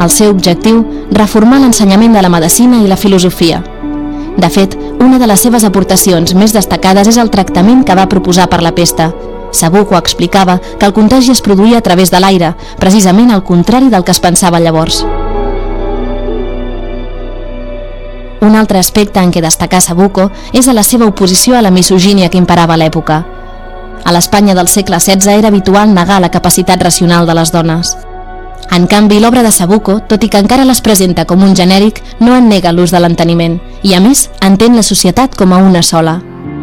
el seu objectiu, reformar l'ensenyament de la medicina i la filosofia. De fet, una de les seves aportacions més destacades és el tractament que va proposar per la pesta. Sabuco explicava que el contagi es produïa a través de l'aire, precisament al contrari del que es pensava llavors. Un altre aspecte en què destacà Sabuco és a la seva oposició a la misogínia que imperava a l'època. A l'Espanya del segle XVI era habitual negar la capacitat racional de les dones. En canvi, l'obra de Sabuco, tot i que encara les presenta com un genèric, no en nega l'ús de l'enteniment i, a més, entén la societat com a una sola.